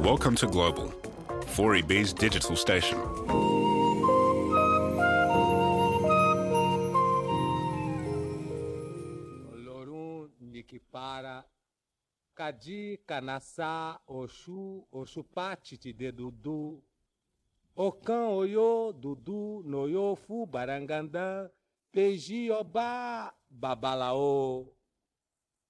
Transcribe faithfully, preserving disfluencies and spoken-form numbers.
Welcome to Global, four E B's digital station. Olorun Nikipara Kadi Kanasa Oshu Oshupachiti de Dudu Okan Oyo Dudu Noyofu Baranganda Peji Oba Babalao